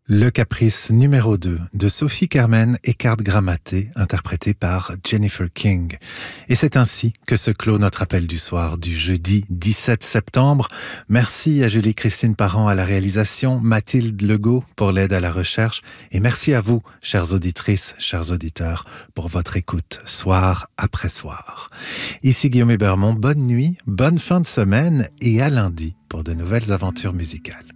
Le caprice numéro 2 de Sophie Carmen et Carte Grammaté, interprété par Jennifer King. Et c'est ainsi que se clôt notre appel du soir du jeudi 17 septembre. Merci à Julie-Christine Parent à la réalisation, Mathilde Legault pour l'aide à la recherche, et merci à vous, chères auditrices, chers auditeurs, pour votre écoute, soir après soir. Ici Guillaume Hébermont, bonne nuit, bonne fin de semaine, et à lundi pour de nouvelles aventures musicales.